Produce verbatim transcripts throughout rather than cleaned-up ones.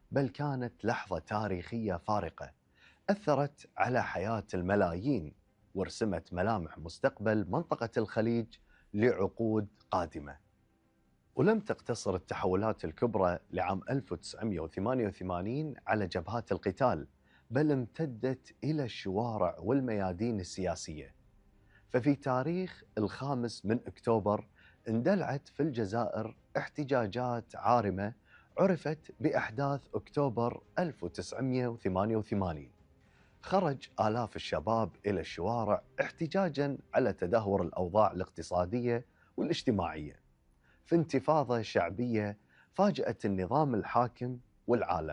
بل كانت لحظة تاريخية فارقة أثرت على حياة الملايين، ورسمت ملامح مستقبل منطقة الخليج لعقود قادمة. ولم تقتصر التحولات الكبرى لعام ألف وتسعمئة وثمانية وثمانين على جبهات القتال، بل امتدت إلى الشوارع والميادين السياسية. ففي تاريخ الخامس من أكتوبر اندلعت في الجزائر احتجاجات عارمة عرفت بأحداث أكتوبر ألف وتسعمئة وثمانية وثمانين. خرج آلاف الشباب إلى الشوارع احتجاجاً على تدهور الأوضاع الاقتصادية والاجتماعية، في انتفاضة شعبية فاجأت النظام الحاكم والعالم.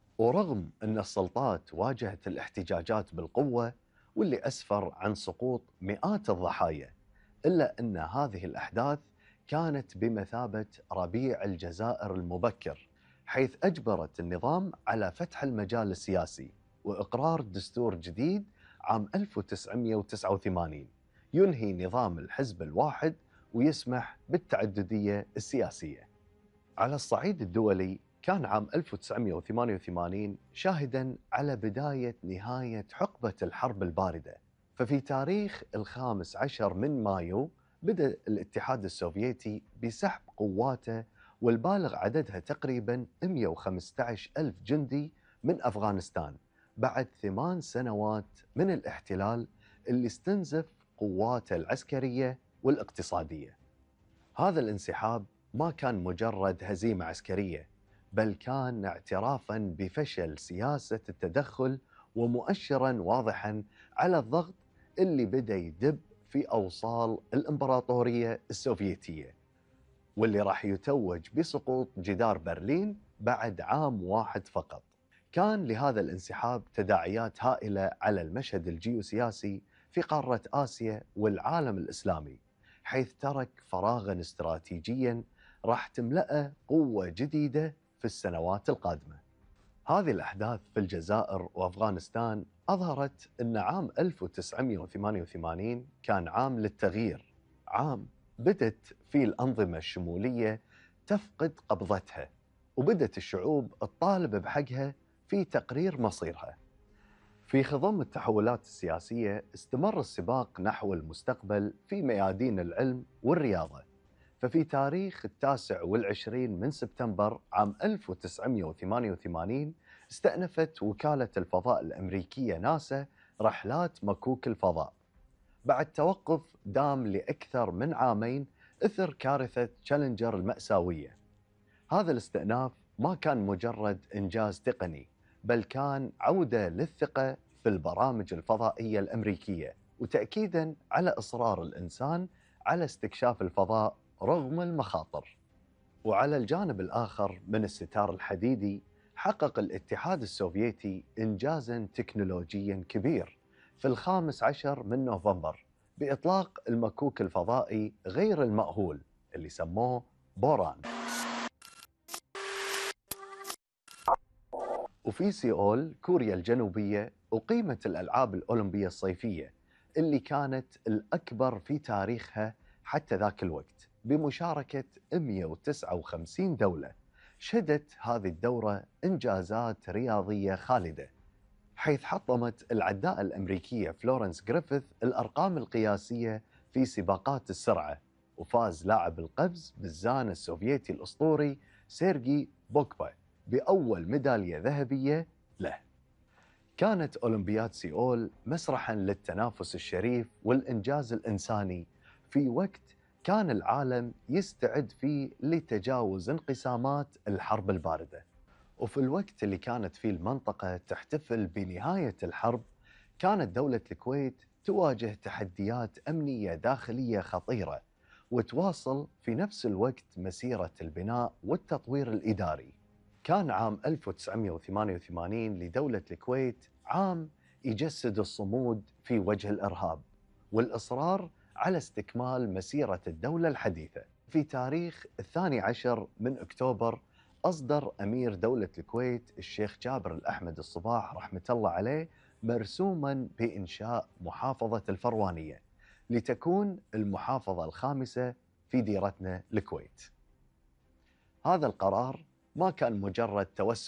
ورغم أن السلطات واجهت الاحتجاجات بالقوة، واللي أسفر عن سقوط مئات الضحايا، إلا أن هذه الأحداث كانت بمثابة ربيع الجزائر المبكر، حيث أجبرت النظام على فتح المجال السياسي وإقرار دستور جديد عام ألف وتسعمئة وتسعة وثمانين ينهي نظام الحزب الواحد ويسمح بالتعددية السياسية. على الصعيد الدولي، كان عام ألف وتسعمئة وثمانية وثمانين شاهداً على بداية نهاية حقبة الحرب الباردة. ففي تاريخ الخامس عشر من مايو بدأ الاتحاد السوفيتي بسحب قواته والبالغ عددها تقريباً مئة وخمسة عشر ألف جندي من أفغانستان، بعد ثمان سنوات من الاحتلال اللي استنزف قواته العسكرية والاقتصادية. هذا الانسحاب ما كان مجرد هزيمة عسكرية، بل كان اعترافاً بفشل سياسة التدخل ومؤشراً واضحاً على الضغط اللي بدأ يدب في أوصال الإمبراطورية السوفيتية، واللي راح يتوج بسقوط جدار برلين بعد عام واحد فقط. كان لهذا الانسحاب تداعيات هائلة على المشهد الجيوسياسي في قارة آسيا والعالم الإسلامي، حيث ترك فراغاً استراتيجياً راح تملأه قوة جديدة في السنوات القادمة. هذه الأحداث في الجزائر وأفغانستان أظهرت أن عام ألف وتسعمئة وثمانية وثمانين كان عام للتغيير، عام بدت فيه الأنظمة الشمولية تفقد قبضتها، وبدت الشعوب تطالب بحقها في تقرير مصيرها. في خضم التحولات السياسية استمر السباق نحو المستقبل في ميادين العلم والرياضة. ففي تاريخ التاسع والعشرين من سبتمبر عام ألف وتسعمئة وثمانية وثمانين استأنفت وكالة الفضاء الأمريكية ناسا رحلات مكوك الفضاء، بعد توقف دام لأكثر من عامين إثر كارثة تشالنجر المأساوية. هذا الاستئناف ما كان مجرد إنجاز تقني، بل كان عودة للثقة في البرامج الفضائية الأمريكية، وتأكيداً على إصرار الإنسان على استكشاف الفضاء رغم المخاطر. وعلى الجانب الآخر من الستار الحديدي، حقق الاتحاد السوفيتي إنجازاً تكنولوجياً كبير في الخامس عشر من نوفمبر بإطلاق المكوك الفضائي غير المأهول اللي سموه بوران. وفي سيول كوريا الجنوبية أقيمت الألعاب الأولمبية الصيفية اللي كانت الأكبر في تاريخها حتى ذاك الوقت، بمشاركة مئة وتسعة وخمسين دولة. شهدت هذه الدورة إنجازات رياضية خالدة، حيث حطمت العداء الأمريكية فلورنس غريفيث الأرقام القياسية في سباقات السرعة، وفاز لاعب القفز بالزان السوفيتي الأسطوري سيرجي بوكبا بأول ميدالية ذهبية له. كانت أولمبياد سيول مسرحاً للتنافس الشريف والإنجاز الإنساني في وقت كان العالم يستعد فيه لتجاوز انقسامات الحرب الباردة. وفي الوقت اللي كانت فيه المنطقة تحتفل بنهاية الحرب، كانت دولة الكويت تواجه تحديات أمنية داخلية خطيرة، وتواصل في نفس الوقت مسيرة البناء والتطوير الإداري. كان عام ألف وتسعمئة وثمانية وثمانين لدولة الكويت عام يجسد الصمود في وجه الإرهاب والإصرار على استكمال مسيرة الدولة الحديثة. في تاريخ الثاني عشر من أكتوبر أصدر أمير دولة الكويت الشيخ جابر الأحمد الصباح رحمة الله عليه مرسوماً بإنشاء محافظة الفروانية، لتكون المحافظة الخامسة في ديرتنا الكويت. هذا القرار ما كان مجرد توسع